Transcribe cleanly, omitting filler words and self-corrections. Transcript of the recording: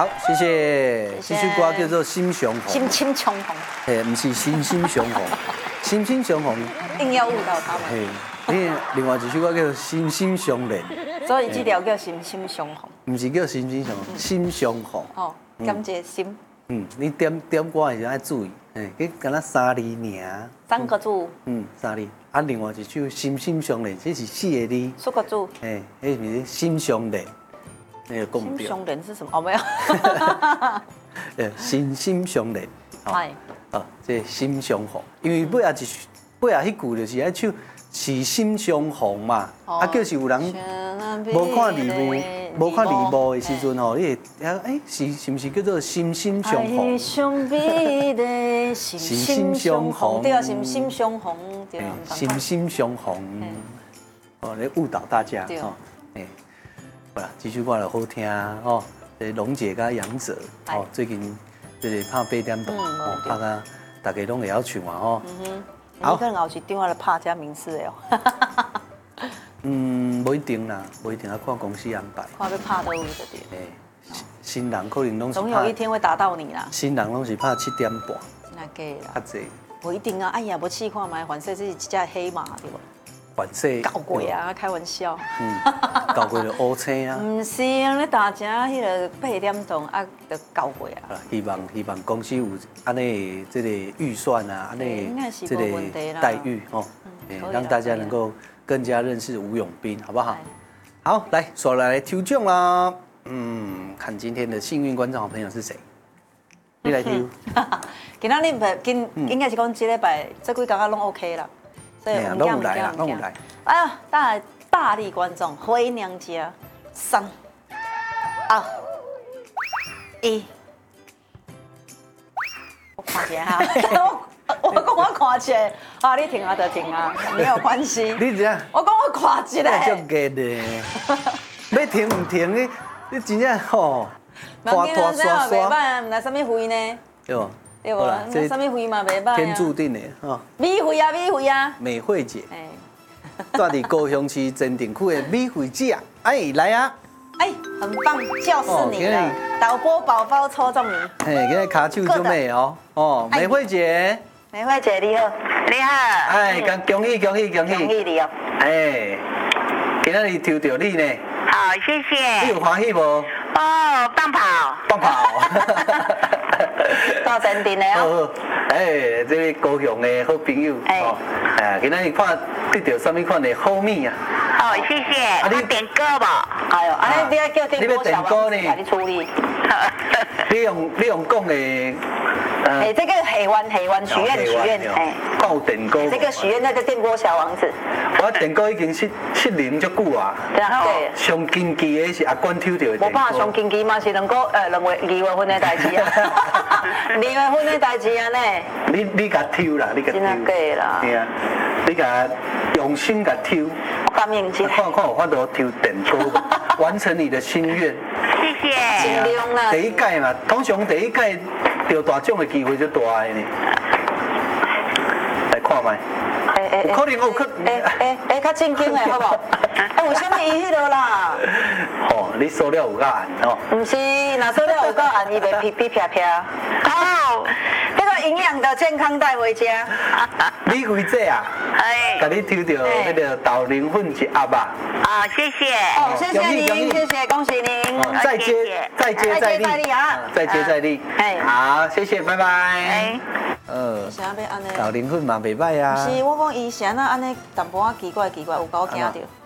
好，谢谢。这首歌叫做《心胸红》。 心心相红。 不是心心相红，心心相红。 硬要误导他们。 另外一首歌叫做《心心相连》。 所以这条叫心心相红。 不是叫心心相红，心相红。 哦，感谢心。 你点歌的时候要注意，佮敢若3字尔。 3个字。 3字。啊，另外一首《心心相连》，这是4个字。 4个字。 迄是心相连。那个共调。 心相连是什么？哦，没有。 心心相连。 係。 这心相逢，因为尾下迄句就是爱唱是心相逢嘛，就是有人无看字幕的时阵吼，你会是不是叫做心心相逢？心心相逢， 对啊，心心相逢，对啊， 心心相逢，来误导大家吼，好啦，这首歌就好听吼，龙姐甲杨哲最近就是拍8点档，拍啊。大家拢会晓唱嘛吼。 好，可能后是电话来拍这名次的哦。 不一定啦，不一定要看公司安排。 看要拍到有就对。 新人可能拢是总有一天会打到你啦。 新人拢是拍7点半。 那个啦。 较济。 不一定啊，哎呀，无试看嘛，反正这是一只黑马对吧？ 反正。 搞鬼啊，开玩笑。 搞鬼就乌青啊。 唔是啊，你大只迄个8点钟啊，就搞鬼啊。 希望公司有安尼这个预算啊，安尼这个待遇哦，让大家能够更加认识吴永斌，好不好？好，来，所来抽奖啦。看今天的幸运观众好朋友是谁？你来抽。 今仔日应该是讲这礼拜这几天拢 OK 啦，所以我们都有来啦，都有来。 哎呀，大力观众回娘家，3、2、1。我看一下哈，我讲我看一下，你停啊就停啊，没有关系。 你这样？ 我讲我看一下。 足热的，要停唔停你真正吼， 拖刷。袂歹，唔来什么费呢？ 对。 对不？那什么费嘛袂歹。 天注定的哈。 美费啊，美费啊。 美惠姐。住伫高雄市真定区的美惠姐，来啊！ 很棒，就是你了。导播宝宝抽中你。 今日卡手就美哦，美惠姐。 美惠姐你好， 你好。 恭喜！ 恭喜你哦。 今日抽到你呢。 好，谢谢。 你有欢喜无？ 哦，棒跑。 到真定的哦。 这个高雄的好朋友今日看得到什么款的好米啊？ 好，谢谢。你点歌吧。 哎呦，你要叫电歌小王子来你处理。 你用讲的。 这个喜欢许愿， 有电歌。 这个许愿那个电锅小王子。 我电歌已经失灵足久啊。对。上经济的是阿关抽到的电歌。 无怕上经济嘛是2月份的代志啊。2月份的代志啊呢。 你甲抽啦，你甲抽。 真啊假啦。 对啊，你甲用心甲抽。 我感应一下。 看有法度抽电歌，完成你的心愿。 谢谢。 尽量啦。 第一届嘛，通常第一届得大奖的机会就大的呢。来看卖。可能有较正经的好不好？为什么伊迄落啦？ 你塑料有够暗哦。 不是，若塑料有够暗，伊袂噼噼啪啪。哦，这个营养的健康带回家。 李慧姐啊，甲你抽到那个豆奶粉一盒啊。 谢谢。 谢谢您，谢谢，恭喜您。 再接再厉啊！再接再厉。好，谢谢，拜拜。豆奶粉嘛袂歹啊。 是，我讲伊是安那安尼淡薄仔奇怪，有够惊到。